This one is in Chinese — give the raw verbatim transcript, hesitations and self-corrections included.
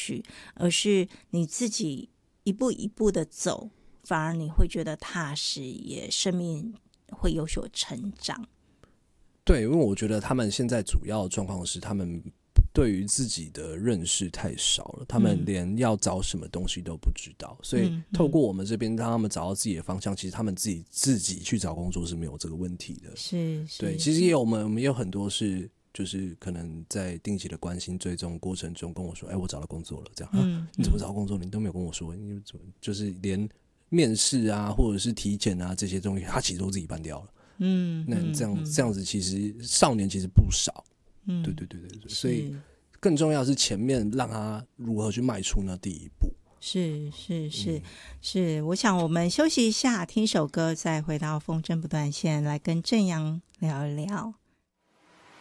去，而是你自己一步一步的走，反而你会觉得踏实，也生命会有所成长。 对，因为我觉得他们现在主要的状况是他们对于自己的认识太少了，他们连要找什么东西都不知道，嗯、所以透过我们这边让他们找到自己的方向，其实他们自己自己去找工作是没有这个问题的。 是，是对，其实也有我们我们也有很多是就是可能在定期的关心追踪过程中跟我说，哎，我找到工作了，这样、嗯啊、你怎么找到工作？你都没有跟我说，你怎么就是连面试啊或者是体检啊这些东西，他其实都自己办掉了。嗯，那这样、嗯、这样子，其实少年其实不少。嗯，对对对对对，所以更重要的是前面让他如何去迈出那第一步。 是是是、嗯、是，我想我们休息一下，听首歌，再回到风筝不断线，来跟正阳聊一聊。